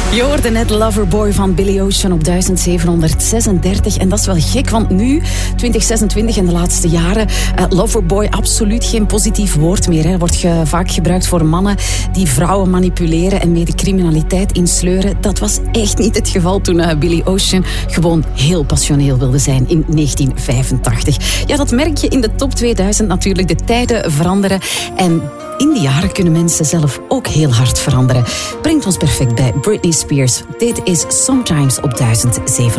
Je hoorde net Loverboy van Billy Ocean op 1736. En dat is wel gek, want nu, 2026 en de laatste jaren, Loverboy absoluut geen positief woord meer. Hè. Wordt vaak gebruikt voor mannen die vrouwen manipuleren en mee de criminaliteit insleuren. Dat was echt niet het geval toen Billy Ocean gewoon heel passioneel wilde zijn in 1985. Ja, dat merk je in de top 2000 natuurlijk. De tijden veranderen en in die jaren kunnen mensen zelf ook heel hard veranderen. Brengt ons perfect bij Britney Spears. Dit is Sometimes op 1700.